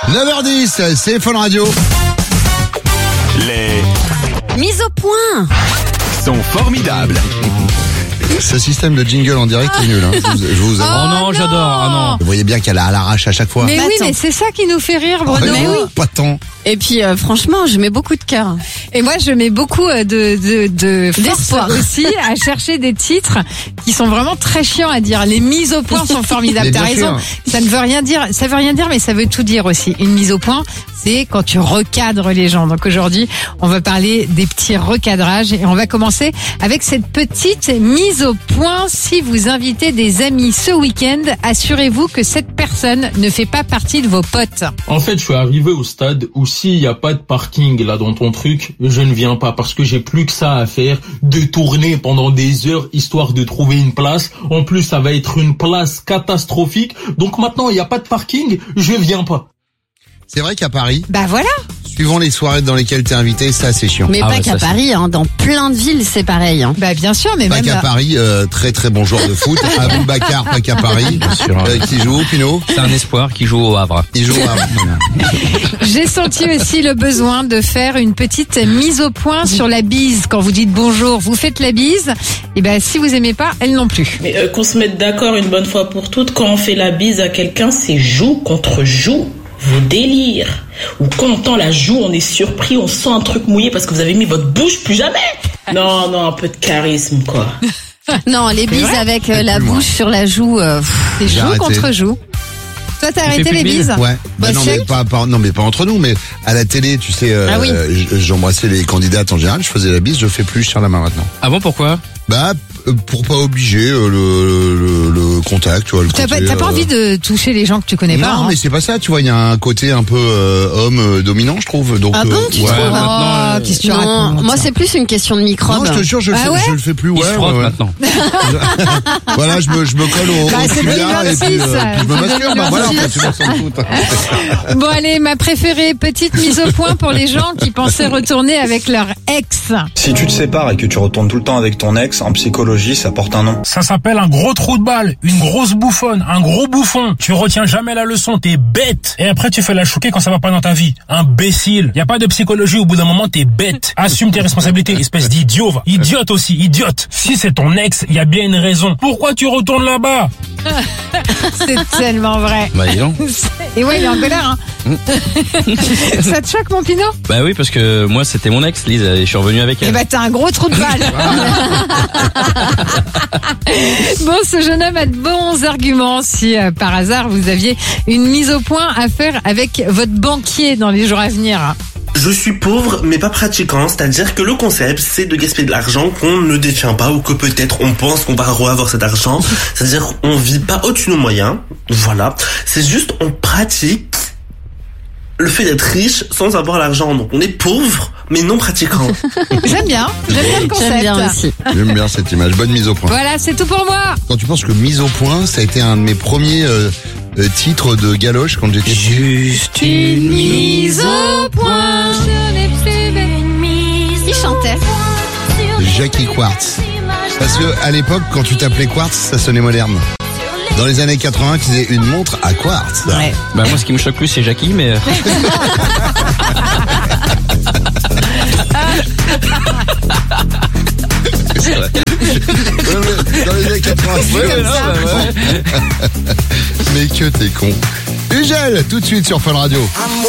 9h10, c'est Fun Radio. Les Mise au point sont formidables. Ce système de jingle en direct est nul. Hein. Je vous Oh non, j'adore. Ah non. Vous voyez bien qu'elle a à l'arrache à chaque fois. Mais oui, attends. mais c'est ça qui nous fait rire, Bruno. Ouais, Mais oui. Pas tant. Et puis franchement, je mets beaucoup de cœur. Et moi, je mets beaucoup de force D'espoir. aussi à chercher des titres qui sont vraiment très chiants à dire. Les mises au point sont formidables. Mais T'as bien raison. sûr. Ça ne veut rien dire. Ça veut rien dire, mais ça veut tout dire aussi. Une mise au point, c'est quand tu recadres les gens. Donc aujourd'hui, on va parler des petits recadrages et on va commencer avec cette petite mise au point. Si vous invitez des amis ce week-end, assurez-vous que cette personne ne fait pas partie de vos potes. En fait, je suis arrivé au stade où s'il n'y a pas de parking là dans ton truc, je ne viens pas parce que j'ai plus que ça à faire, de tourner pendant des heures histoire de trouver une place. En plus, ça va être une place catastrophique. Donc maintenant, il n'y a pas de parking, je viens pas. C'est vrai qu'à Paris, Bah voilà. suivant les soirées dans lesquelles t'es invité, c'est assez chiant. Mais Ah pas ouais, qu'à ça, c'est- Paris, hein, dans plein de villes, c'est pareil. Hein. Bah bien sûr, mais Pas même qu'à Paris, très très bon joueur de foot. Aboubacar, pas qu'à Paris. sûr. Qui joue au Pinot. C'est un espoir qui joue au Havre. Il joue à... j'ai senti aussi le besoin de faire une petite mise au point sur la bise. Quand vous dites bonjour, vous faites la bise. Et ben si vous aimez pas, elle non plus. Mais qu'on se mette d'accord une bonne fois pour toutes, quand on fait la bise à quelqu'un, c'est joue contre joue. Vos délires. Ou quand on entend la joue, on est surpris, on sent un truc mouillé parce que vous avez mis votre bouche, plus jamais. Non, un peu de charisme, quoi. Non, les bises vrai avec la plus, moi. bouche sur la joue. C'est J'ai joue arrêté. contre joue. Toi, t'as arrêté plus les de bise bises? Ouais. Bah, non, si. mais non, mais pas entre nous, mais à la télé, tu sais, Ah oui. j'embrassais les candidates en général, je faisais la bise, je fais plus, je serre la main maintenant. Ah bon, pourquoi? Bah, pour pas obliger le contact, tu vois, le T'as côté, pas envie de toucher les gens que tu connais non, pas, hein. mais c'est pas ça, tu vois, il y a un côté un peu homme dominant, je trouve. Donc, Ah bon, tu ouais. trouves Oh, qu'est-ce que tu Non, racontes? moi c'est plus une question de microbe. Non, je te jure, je le Ah fais, ouais je le fais plus, Il ouais. se frotte ouais. maintenant. Voilà, je me colle au Bah, c'est cellulaire et puis, 2026, puis je me c'est masturbe, bah voilà, 2026. tu m'en sens tout. Bon allez, ma préférée, petite mise au point pour les gens qui pensaient retourner avec leur ex. Si tu te sépares et que tu retournes tout le temps avec ton ex, en psychologie, ça porte un nom. Ça s'appelle un gros trou de balle, une grosse bouffonne, un gros bouffon. Tu retiens jamais la leçon, t'es bête. Et après tu fais la choquer quand ça va pas dans ta vie. Imbécile. Y a pas de psychologie, au bout d'un moment t'es bête. Assume tes responsabilités, espèce d'idiot. Va. Idiote aussi, idiote. Si c'est ton ex, y a bien une raison. Pourquoi tu retournes là-bas? C'est tellement vrai. Bah dis donc. Et ouais, il est en colère, hein. Ça te choque, mon Pinot? Bah oui, parce que moi c'était mon ex, Lise, et je suis revenu avec Eh elle. ben, t'as un gros trou de balle. Bon, ce jeune homme a de bons arguments si par hasard vous aviez une mise au point à faire avec votre banquier dans les jours à venir. Je suis pauvre mais pas pratiquant, c'est-à-dire que le concept c'est de gaspiller de l'argent qu'on ne détient pas ou que peut-être on pense qu'on va avoir cet argent, c'est-à-dire qu'on vit pas au-dessus de nos moyens, voilà, c'est juste on pratique le fait d'être riche sans avoir l'argent, donc on est pauvre mais non pratiquant. J'aime bien le concept. J'aime bien aussi. J'aime bien cette image, bonne mise au point. Voilà, c'est tout pour moi. Quand tu penses que mise au point, ça a été un de mes premiers titres de galoche quand j'étais Juste Une mise au point. Il chantait. Jackie Quartz. Parce que à l'époque, quand tu t'appelais Quartz, ça sonnait moderne. Dans les années 80, tu disais une montre à quartz. Ouais. Bah moi ce qui me choque plus c'est Jackie, mais... C'est vrai. Dans les années 80, mais que t'es con. Ugel, tout de suite sur Fun Radio.